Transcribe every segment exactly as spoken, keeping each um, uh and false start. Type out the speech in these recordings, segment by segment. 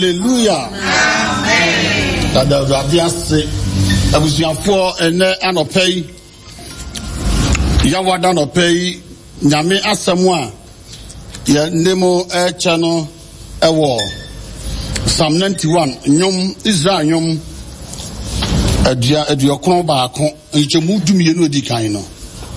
Hallelujah. Amen. That the Radiance Abusianfo ene anopei Yawada anopei Nyame asemwa ya nemo e chano ewo Psalm ninety-one nyom Israel nyom adia adia kron baako nchemu dumienu edi kan no.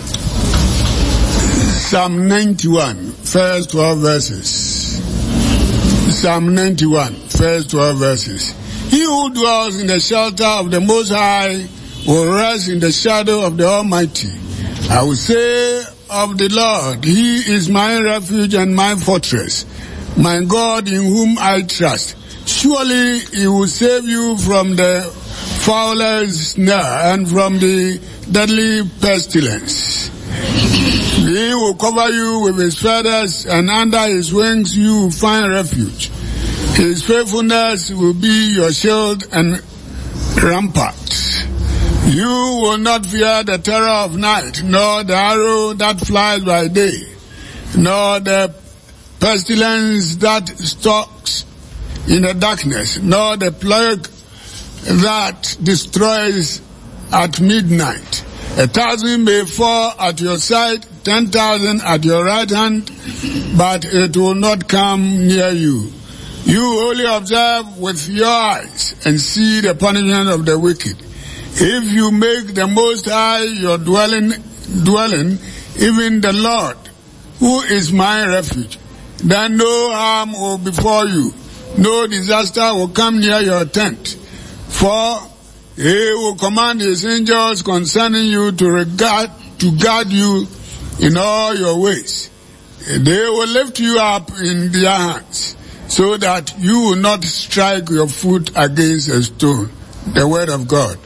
Psalm ninety-one first twelve verses. Psalm ninety-one first twelve verses. He who dwells in the shelter of the Most High will rest in the shadow of the Almighty. I will say of the Lord, He is my refuge and my fortress, my God in whom I trust. Surely He will save you from the fowler's snare and from the deadly pestilence. He will cover you with His feathers, and under His wings you will find refuge. His faithfulness will be your shield and rampart. You will not fear the terror of night, nor the arrow that flies by day, nor the pestilence that stalks in the darkness, nor the plague that destroys at midnight. A thousand may fall at your side, ten thousand at your right hand, but it will not come near you. You only observe with your eyes and see the punishment of the wicked. If you make the Most High your dwelling, dwelling, even the Lord, who is my refuge, then no harm will befall you, no disaster will come near your tent. For He will command His angels concerning you to regard, to guard you in all your ways. They will lift you up in their hands, so that you will not strike your foot against a stone. The word of God.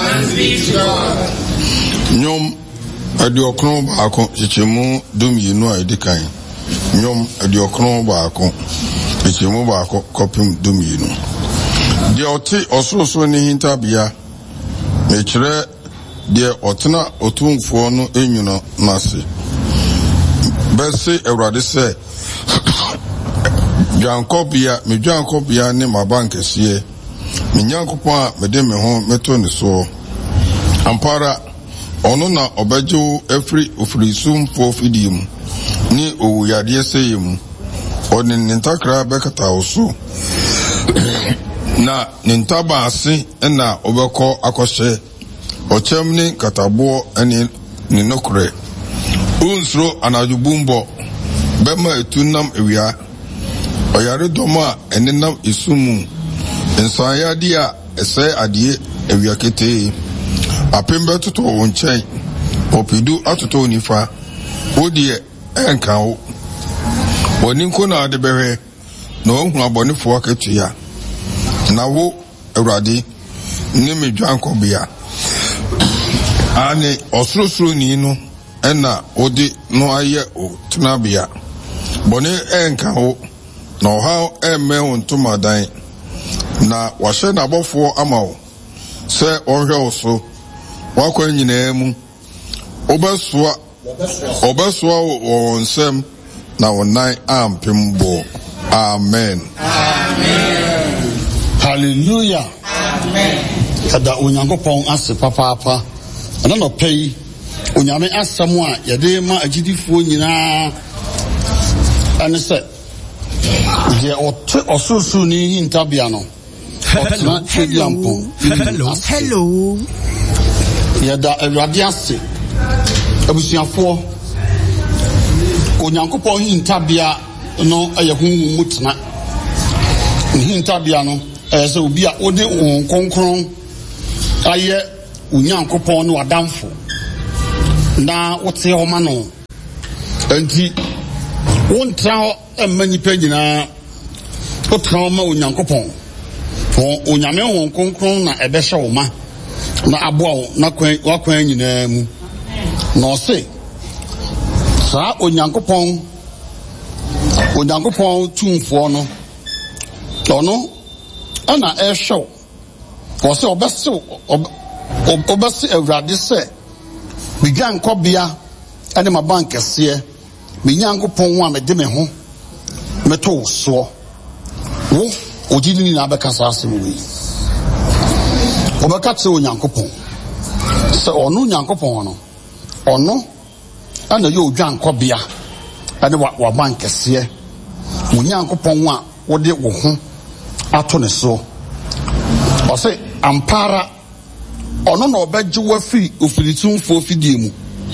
Nyom adiokron baako chichemu dum yinu edikan. Nyom adiokron baako chichemu baako kopim dum yinu. De oti ososo ni hintabia mechire de otena otumfo no enyuno nase. Bese Ewurade se Jankopia, me Jankopia ne mabankesiye. Me Nyankopon a mede me ho meto ne so. Ampara ono na obejo efri ofirisumfo fidim ni owuyade seyem. Oni nintakra bekata oso. Na nintaba ase na obekọ akọhye. Ochem ni katabo eni ni nokre. Unsro anajubumbo bema etunam ewia. Oyare doma enenam isumu ensanya dia ese adie ewiakete apembe toto wonchen opidu atoto nifa odie enkawo woninko na ade bewe na ohun abonefo aketua na wo Ewurade ne medwanko bia ane osorosoro ni no ena odi no aye o tunabia bone enkawo na how eme ontuma dan na wahye na abofo amawo se onhwe oso wakwa nyina mu obesoa obesoa wonsem na wonai ampembo. Amen. Amen. Hallelujah. Amen. Kada Onyankopon ase papa papa ana no pay Onyame asɛm a yɛde ma agidifo nyinaa ane sɛ ye ote osusu ni hintabia no. Hello, hello, hello, hello. Yada Ewurade ase abusuafo Onyankopon hintabia no aye hu mutena. Hintabia no ɛsɛ obi a ode onkonkron aye Onyankopon no adamfo na wote ho ma no enti wontra ho emma nipa nyina wotra ma Onyankopon ho Onyame ho nkonkron na ebehye wo ma na aboa wo na kwan wakwan nyina mu na ose sa Onyankopon Onyankopon tumfo no ono ana ehwe wo se obese obese Ewurade se bigyan kobia ene mabankese me Nyankopon a mede me ho meto so wo ojini na abeka sa asem we obeka tse onyankopon se onu nyankopon no ono ana ye odwan kobia ade wa wa bankese onyankopon a wode wo ho ato ne so o se ampara ono na obeje wa fi ofiritumfo fidie mu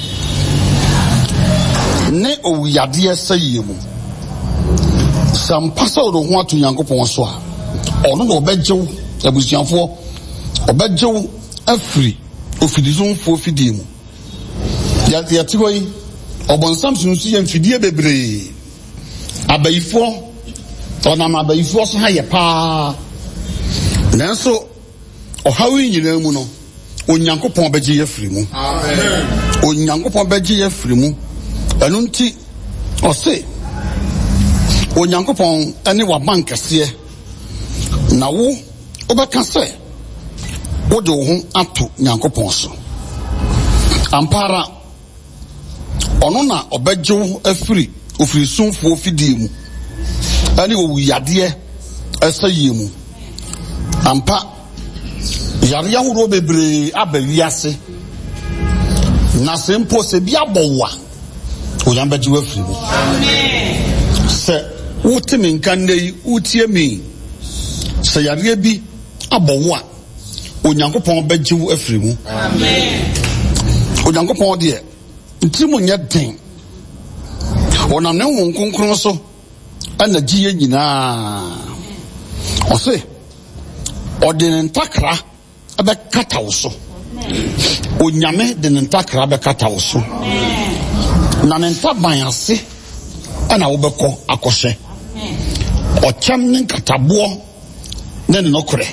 ne owiyade esaye mu sampasa odo ho ato nyankopon so a ono na obeje abusianfo obeje afiri ofiritumfo fidie mu ya ya tihoyi obonsam sunsu ye mfidie bebre abayifo onam abayifo so ha ye pa nanso ohawi nyina mu no onyankopon beje ye firi mu amen onyankopon beje ye firi mu enu nti ose onyankopon ene wa bankese na wo obeka se wo de ho ato nyankopon so ampara ono na obejo afiri ofiri sunfo fidie mu ani wo yade esaye mu ampa yare yahoro bebre abawiase na sempo se bia bowa oyambejo afiri mu amen se wotimi nkande utie mi se yare bi abowa onyankopon bejo afiri mu amen onyankopon de ntimu nya den onam ne won konkron so ana giye nyina ose odin ntakra abe katawo so onyame de ntakra abe katawo so na ntaban ase ana wo beko akose ochem ne katabo ne no kore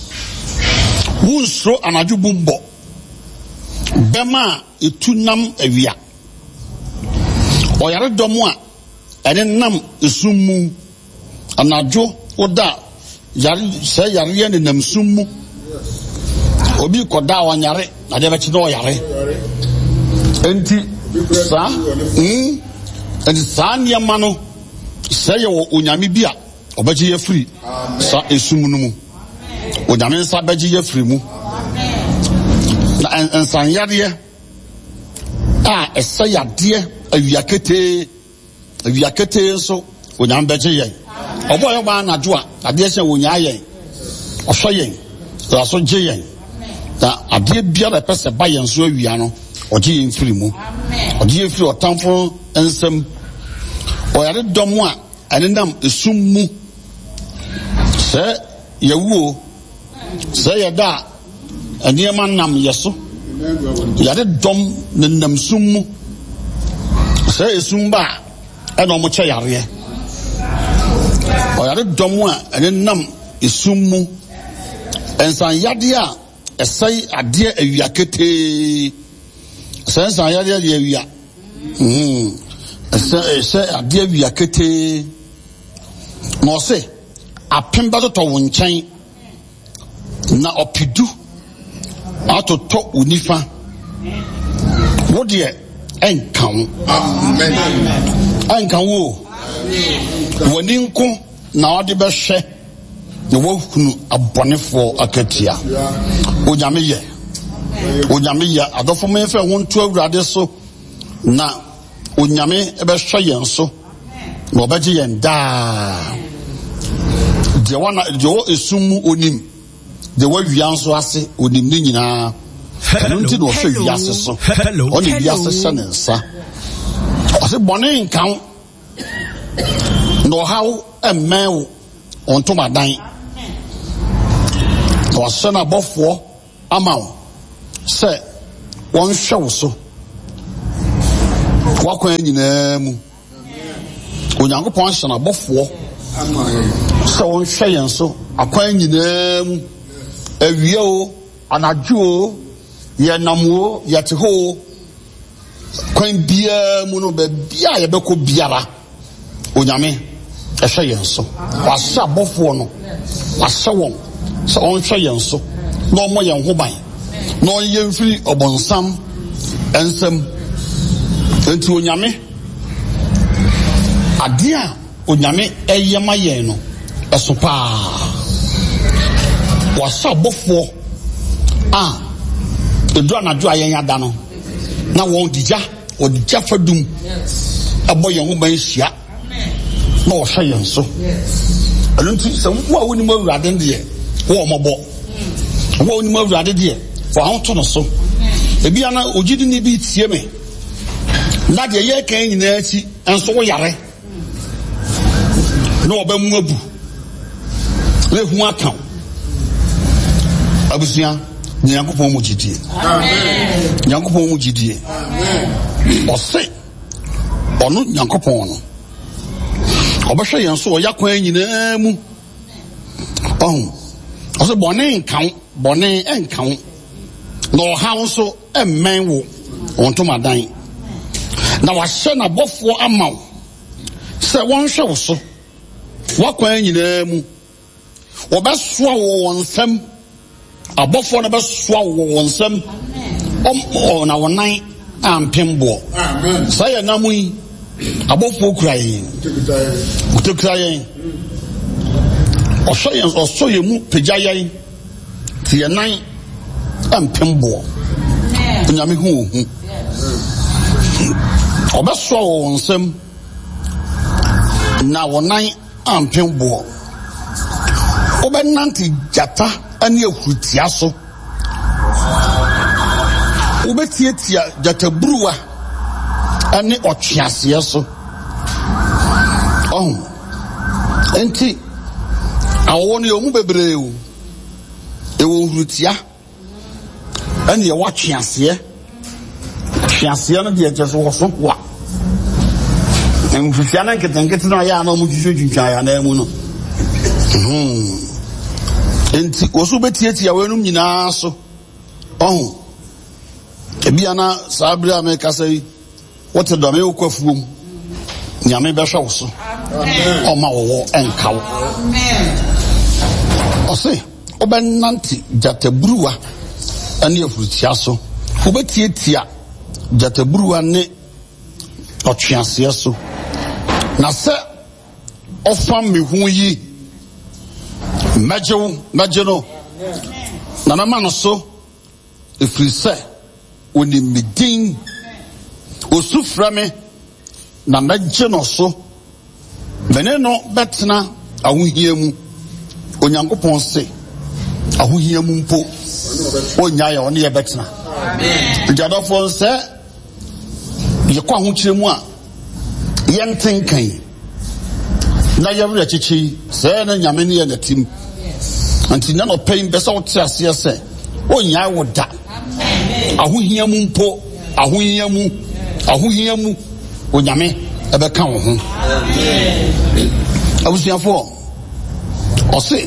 wunso anaju bumbo bema etunam awia oyare domo a ene nam esummu anajo oda yare se yare ne nam summu obi koda wanyare na de bechi do yare enti sa mm enti sa niam no se ye wo onyame bia obeji ye free sa esummu no mu onyame sa beji ye free mu na ensan yare a esa yade awiakete awiakete so onyam beje yen obo yo ba na jo a ade se wonya yen ohso yen so je yen da ade bia da pese ba yen so awia no oje yen firi mu oje yen firi otamfo ensem oyare domo a enenam esummu se yewuo se yeda eniema nam yeso yare dom ne nam summu se esumba eno mo che yare o yare dom a ene nam esummu ensan yade a esai ade awiakete se ensan yade de awia mm se se ade awiakete no se apemba to wo nchen na opidu ato to unifa wo de enkan amen enkan wo woni nko na ode be hwe ne wo hunu abonefo akatia onyame ye onyame ye adofo me fe ho nto awurade so na onyame e be hwe yen so na obeje yen da de wana de o esumu onim de wa wianso ase onim ni nyina nti no hwe wiase so oni wiase sanensa ase bone nkan no how emmew onto madan no sana bofo amaw se won hwew so wakwan nyina mu onyankopon sana bofo se won hwe yen so akwan nyina mu awia o anajuo ye namuo yete ho kwan bia mu no be bia ye beko biara onyame ehwe yen so wasa bofo no wasa won so on hwe yen so no mo yen ho ban no yen firi obonsam ensem enti onyame adia onyame eyema yen no ɛso paa wasa bɔfoɔ a edu anadwo a yɛn ada no na wɔn digya wɔdigya fadum ɛbɔ yɛn ho ban hyia na wɔhwɛ yɛn so ɛno nti sɛ wo a wonim awurade deɛ wo ɔmɔbɔ wo a wonim awurade deɛ fa ho to no so ebi ana ogyidi ni bi tie me na deɛ yɛ kan nyinaa akyi nso wo yare na ɔbɛmu abu na ehu aka abusua nyankopɔn mu gyidie amen nyankopɔn mu gyidie amen ɔse ɔno nyankopɔn no ɔbɛhwɛ yɛn so ɔyɛ kwan nyinaa mu ɔho ɔsɛ bɔne nkaw bɔne nkaw na ɔhaw nso mmɛn wo ɔntomadan na wahyɛ n'abɔfoɔ ama wo sɛ wɔnhwɛ wo so wakwan nyinaa mu wɔbɛsoa wo wɔn nsɛm abɔfoɔ no bɛsoa wo wɔn nsɛm ɔm na wɔn nan ampem boɔ saa yɛ nam yi abɔfoɔ kura yɛn ɔtekura yɛn ɔhwɛ yɛn ɔsɔ yɛn mu pagya yɛn te yɛn nan ampem boɔ onyame hu wɔ hu ɔbɛsoa wo wɔn nsɛm na wɔn nan ampem boɔ wobɛnante gyata ane akurutia so wobɛtiatia gyataburuwa ane ɔtweaseɛ so ɔho enti awɔwɔ no yɛ mu bebree o ɛwɔ nhurutia ane yɛwɔ atweaseɛ atweaseɛ no deɛ kyɛ so wɔ so wa nhurutia no nketenkete no ayɛ a na ɔmo twitwa twitwa ayɛ anaa mu no enti wɔso bɛtiatia wɔanum nyinaa so ɔho ebia na saa bere a mekasa yi wote dɔme wokɔ afuom nyame bɛhwɛ wo so ɔma wɔwɔ ɛnka wo ɔse wobɛnante gyataburuwa ne afurutia so wobɛtiatia gyataburuwa ne ɔtweaseɛ so na sɛ ɔfa me ho yi mɛgye wo mɛgye no na mɛma no so ɛfiri sɛ onim me din osu frɛ me na mɛgye no so mene no bɛtena ahohia mu onyankopɔn se ahohia mu mpo ɔnya yɛ ɔne yɛ bɛtena ntiadɔfoɔ sɛ yɛkɔ ahokyerɛ mu a yɛntenkan na yɛwerɛ kyekyi sɛ na nyame ne yɛ natim nti na nɔpɛ yi bɛsɛ wote aseɛ sɛ ɔnyae wo da ahohia mu mpo ahohia mu ahohia mu onyame ɛbɛka wo ho abusuafoɔ ɔse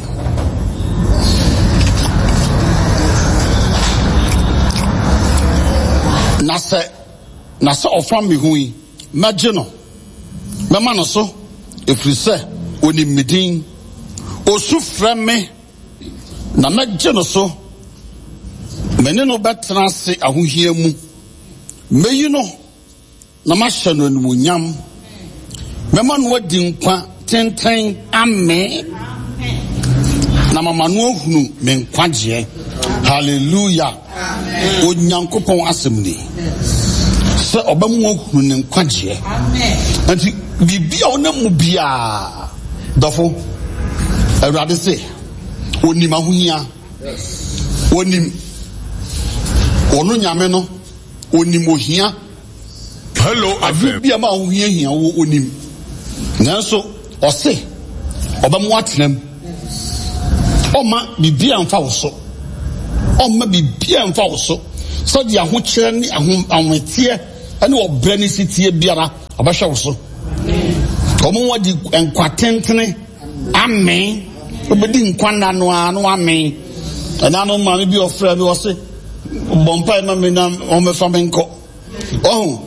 na sɛ na sɛ ɔfa me ho yi mɛgye no mɛma no so ɛfiri sɛ onim me din osu frɛ me na mɛgye no so mene no bɛtena ase ahohia mu meyi no na mahyɛ no animuonyam mɛma no adi nkwa tenten ame na mama no ahunu me nkwagyeɛ hallelujah onyankopɔn asɛm ni sɛ ɔbɛmu ahunu ne nkwagyeɛ nti biribia ɔnam mu biaa dɔfo awurade se onim ahohia onim ɔno nyame no onim ohia hello ade bia ma ahohia hia wo onim nanso ɔse ɔbɛmo atenam ɔma bibia mfa wo so ɔma bibia mfa wo so sɛdeɛ ahokyerɛ ne ahometeɛ ne ɔbrɛ ne sitie biara ɔbɛhwɛ wo so ɔmo wadi nkwa tentene amen obedi nkwa nna no a no amen ɛna no maame bi ɔfrɛ bi ɔse bɔmpa ma me na ɔmɛfa me nkɔ ɔho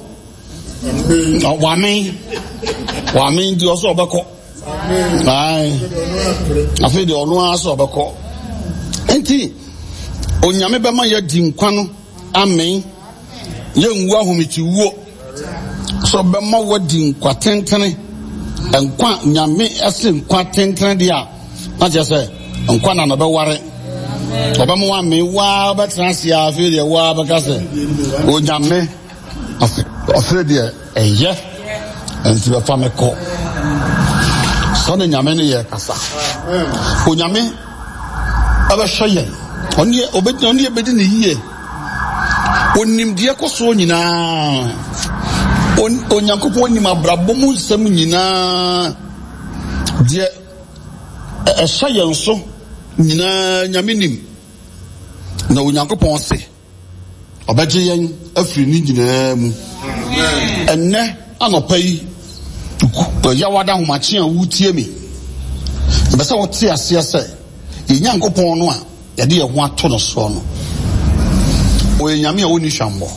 wame wame ndi ɔsɛ ɔbɛkɔ ae afei deɛ ɔno ara sɛ ɔbɛkɔ enti onyame bɛma yɛdi nkwa no amen yɛnwu ahomekyewuo sɛ ɔbɛma wadi nkwa tentene nkwa nyame ɛse nkwa tentene deɛ a na kyerɛ sɛ nkwa na no bɛware ɔbɛmo wa me wa bɛtena ase a afei deɛ wa bɛka sɛ onyame afei deɛ ɛyɛ nti bɛfa me kɔ sɛ ne nyame no yɛ kasa onyame ɛbɛhwɛ yɛn ɔne yɛ bɛdi ne yie onim deɛ kɔ so nyinaa onyankopɔn onim abrabɔ mu nsɛm nyinaa deɛ ɛhyɛ yɛn so nyinaa nyame nim na onyankopɔn se ɔbɛgye yɛn afiri ne nyinaa mu ɛnnɛ anɔpa yi yɛwada ahomakye a wotie me mbɛ sɛ wote aseɛ sɛ yɛnyankopɔn no a yɛde yɛ ho ato no soɔ no ɔyɛ nyame a ɔnni hwammɔ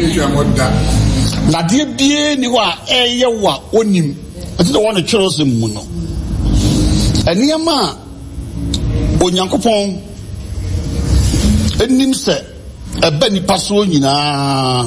na deɛ bie ni hɔ a ɛyɛ wo a ɔnim ɛti dɛ wɔne twerɛ sɛ mu no ɛnneɛma a onyankopɔn anim sɛ ɛbɛ nipa soɔ nyinaa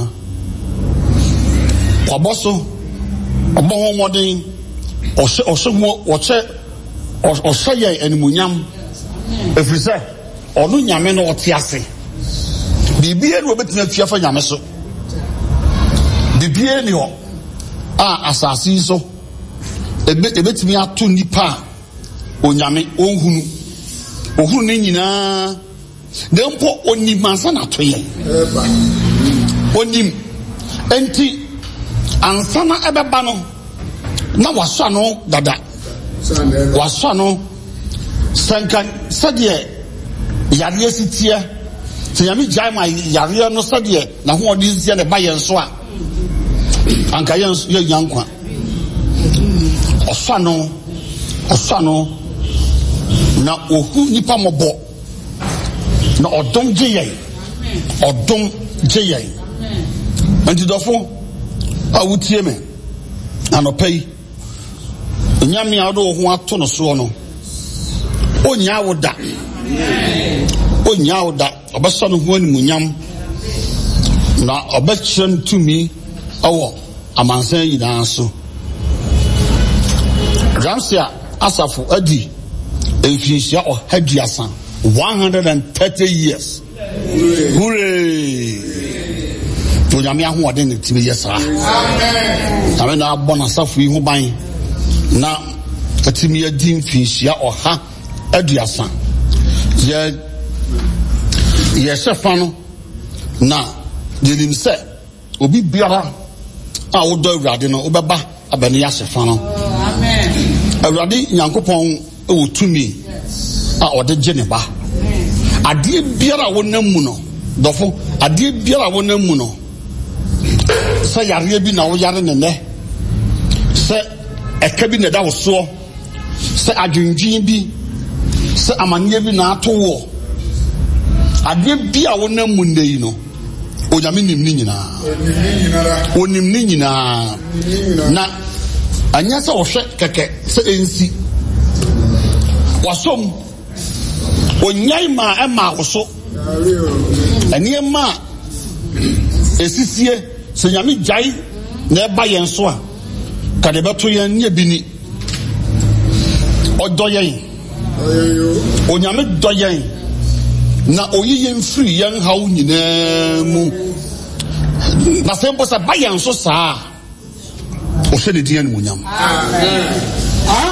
kwabɔ so ɔbɔ ho mmɔden ɔhyɛ ɔhyɛ ho ɔhyɛ ɔhyɛ yɛ animuonyam ɛfiri sɛ ɔno nyame no ɔte ase biribiara ni wɔbɛtumi afia fa nyame so biribiara ni hɔ a asase yi so ɛbɛtumi ato nipa a onyame ɔnhunu ɔhunu ne nyinaa na mpo onim ansa na ato yɛ onim enti ansa na ɛbɛba no na wasɔ ano dada wasɔ ano sɛnka sɛdeɛ yareɛ si teɛ sɛ nyame gyae ma yareɛ no sɛdeɛ n'ahoɔden si teɛ ne ba yɛn so a anka yɛnya nkwa ɔsɔ ano ɔsɔ ano na ohu nipa mmɔbɔ na ɔdom gye yɛn ɔdom gye yɛn nti dɔfo a wotie me anɔpa yi nyame a wode wo ho ato no soɔ no ɔnyaa wo da ɔnyaa wo da ɔbɛsɔ no ho animuonyam na ɔbɛkyerɛ no tumi ɛwɔ amansan nyinaa so ramsey a asafo adi mfirinhyia ɔha duasa one hundred thirty years hooray onyame ahoɔden ne timi yɛ saa nyame na abɔ n'asafo yi ho ban na atimi yɛdi mfirinhyia ɔha aduasa yɛ yɛhyɛ fa no na yɛnim sɛ obi biara a wodɔ awurade no wobɛba abɛne yɛahyɛ fa no awurade nyankopɔn ɛwɔ tumi a ɔde gye ne ba adeɛ biara a wonam mu no dɔfo adeɛ biara a wonam mu no sɛ yareɛ bi na woyare ne nɛ sɛ ɛka bi na ɛda wo soɔ sɛ adwendwen bi sɛ amanneɛ bi na ato wɔ adeɛ bi a wonam mu nnɛ yi no onyame nim ne nyinaa onim ne nyinaa na anyɛ sɛ wɔhwɛ kɛkɛ sɛ ɛnsi wasom onyai ma ɛma wo so ɛnneɛma a ɛsisie sɛ nyame gyae na ɛba yɛn so a kade bɛto yɛn ne bi ni ɔdɔ yɛn onyame dɔ yɛn na oyi yɛn firi yɛn haw nyinaa mu na sɛ mpo sɛ ba yɛn so saa ɔhyɛ ne din animuonyam